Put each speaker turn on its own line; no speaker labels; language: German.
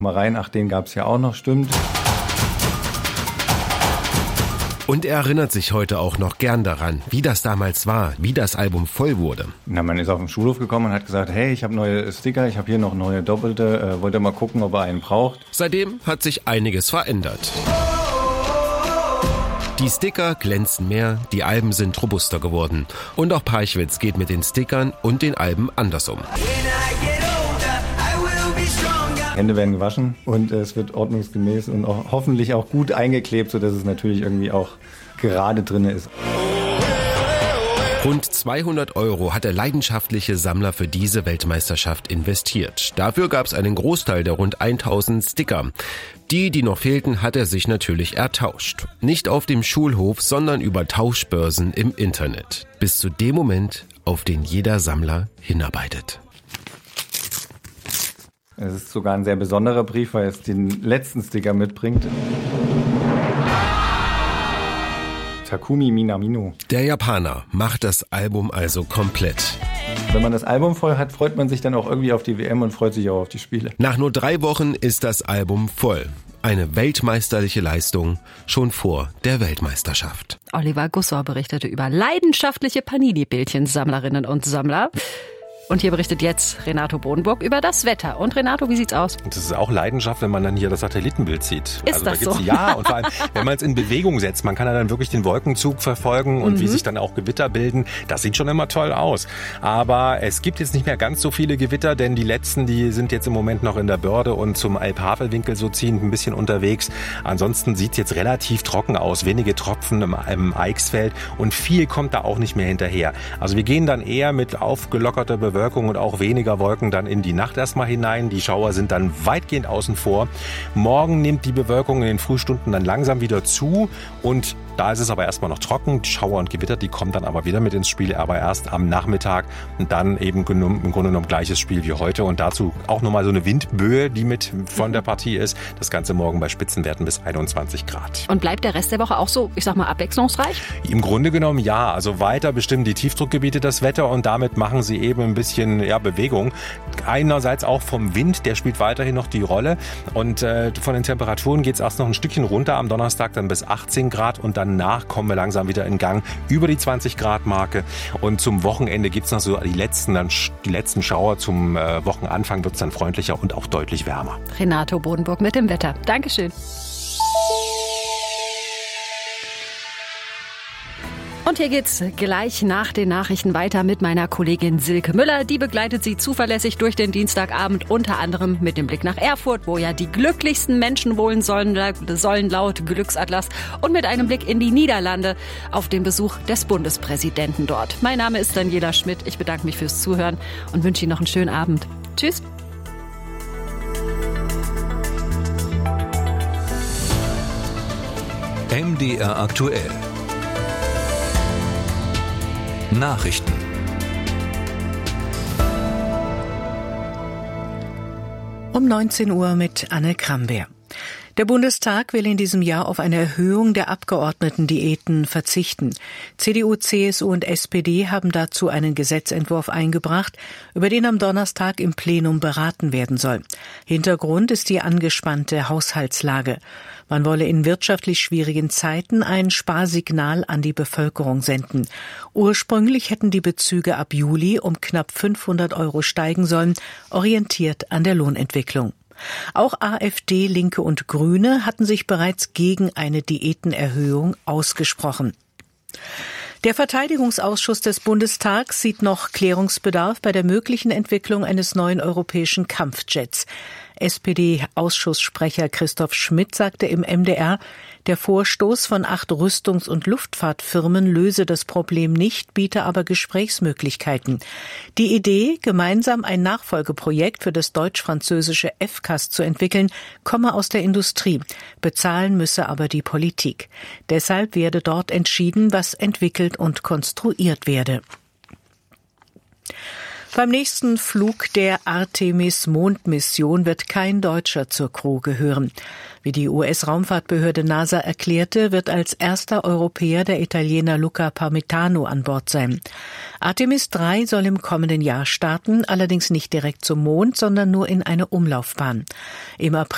Mal rein, ach, den gab's ja auch noch, stimmt.
Und er erinnert sich heute auch noch gern daran, wie das damals war, wie das Album voll wurde.
Na, man ist auf den Schulhof gekommen und hat gesagt, hey, ich habe neue Sticker, ich habe hier noch neue Doppelte, wollt ihr mal gucken, ob er einen braucht?
Seitdem hat sich einiges verändert. Die Sticker glänzen mehr, die Alben sind robuster geworden. Und auch Peichwitz geht mit den Stickern und den Alben anders um.
Hände werden gewaschen und es wird ordnungsgemäß und auch hoffentlich auch gut eingeklebt, sodass es natürlich irgendwie auch gerade drin ist.
Rund 200 € hat der leidenschaftliche Sammler für diese Weltmeisterschaft investiert. Dafür gab es einen Großteil der rund 1000 Sticker. Die noch fehlten, hat er sich natürlich ertauscht. Nicht auf dem Schulhof, sondern über Tauschbörsen im Internet. Bis zu dem Moment, auf den jeder Sammler hinarbeitet.
Es ist sogar ein sehr besonderer Brief, weil es den letzten Sticker mitbringt. Takumi Minamino.
Der Japaner macht das Album also komplett.
Wenn man das Album voll hat, freut man sich dann auch irgendwie auf die WM und freut sich auch auf die Spiele.
Nach nur 3 Wochen ist das Album voll. Eine weltmeisterliche Leistung schon vor der Weltmeisterschaft.
Oliver Gussor berichtete über leidenschaftliche Panini-Bildchensammlerinnen und Sammler. Und hier berichtet jetzt Renato Bodenburg über das Wetter. Und Renato, wie sieht's aus?
Das ist auch Leidenschaft, wenn man dann hier das Satellitenbild sieht.
Ist das so?
Ja, und vor allem, wenn man es in Bewegung setzt, man kann ja dann wirklich den Wolkenzug verfolgen und wie sich dann auch Gewitter bilden. Das sieht schon immer toll aus. Aber es gibt jetzt nicht mehr ganz so viele Gewitter, denn die letzten, die sind jetzt im Moment noch in der Börde und zum Elbhavelwinkel so ziehend ein bisschen unterwegs. Ansonsten sieht es jetzt relativ trocken aus. Wenige Tropfen im Eichsfeld und viel kommt da auch nicht mehr hinterher. Also wir gehen dann eher mit aufgelockerter Bewölkung und auch weniger Wolken dann in die Nacht erstmal hinein. Die Schauer sind dann weitgehend außen vor. Morgen nimmt die Bewölkung in den Frühstunden dann langsam wieder zu und da ist es aber erstmal noch trocken. Die Schauer und Gewitter, die kommen dann aber wieder mit ins Spiel, aber erst am Nachmittag und dann eben im Grunde genommen gleiches Spiel wie heute und dazu auch nochmal so eine Windböe, die mit von der Partie ist. Das Ganze morgen bei Spitzenwerten bis 21 Grad.
Und bleibt der Rest der Woche auch so, ich sag mal, abwechslungsreich?
Im Grunde genommen ja. Also weiter bestimmen die Tiefdruckgebiete das Wetter und damit machen sie eben ein bisschen Bewegung. Einerseits auch vom Wind, der spielt weiterhin noch die Rolle und von den Temperaturen geht es erst noch ein Stückchen runter am Donnerstag dann bis 18 Grad und danach kommen wir langsam wieder in Gang über die 20 Grad Marke und zum Wochenende gibt es noch so die letzten Schauer. Zum Wochenanfang wird es dann freundlicher und auch deutlich wärmer.
Renato Bodenburg mit dem Wetter. Dankeschön. Und hier geht's gleich nach den Nachrichten weiter mit meiner Kollegin Silke Müller. Die begleitet Sie zuverlässig durch den Dienstagabend, unter anderem mit dem Blick nach Erfurt, wo ja die glücklichsten Menschen wohnen sollen laut Glücksatlas, und mit einem Blick in die Niederlande auf den Besuch des Bundespräsidenten dort. Mein Name ist Daniela Schmidt. Ich bedanke mich fürs Zuhören und wünsche Ihnen noch einen schönen Abend. Tschüss.
MDR aktuell. Nachrichten.
Um 19 Uhr mit Anne Krambeer. Der Bundestag will in diesem Jahr auf eine Erhöhung der Abgeordnetendiäten verzichten. CDU, CSU und SPD haben dazu einen Gesetzentwurf eingebracht, über den am Donnerstag im Plenum beraten werden soll. Hintergrund ist die angespannte Haushaltslage. Man wolle in wirtschaftlich schwierigen Zeiten ein Sparsignal an die Bevölkerung senden. Ursprünglich hätten die Bezüge ab Juli um knapp 500 € steigen sollen, orientiert an der Lohnentwicklung. Auch AfD, Linke und Grüne hatten sich bereits gegen eine Diätenerhöhung ausgesprochen. Der Verteidigungsausschuss des Bundestags sieht noch Klärungsbedarf bei der möglichen Entwicklung eines neuen europäischen Kampfjets. SPD-Ausschusssprecher Christoph Schmidt sagte im MDR, der Vorstoß von 8 Rüstungs- und Luftfahrtfirmen löse das Problem nicht, biete aber Gesprächsmöglichkeiten. Die Idee, gemeinsam ein Nachfolgeprojekt für das deutsch-französische FCAS zu entwickeln, komme aus der Industrie. Bezahlen müsse aber die Politik. Deshalb werde dort entschieden, was entwickelt und konstruiert werde. Beim nächsten Flug der Artemis-Mondmission wird kein Deutscher zur Crew gehören. Wie die US-Raumfahrtbehörde NASA erklärte, wird als erster Europäer der Italiener Luca Parmitano an Bord sein. Artemis 3 soll im kommenden Jahr starten, allerdings nicht direkt zum Mond, sondern nur in eine Umlaufbahn. Im April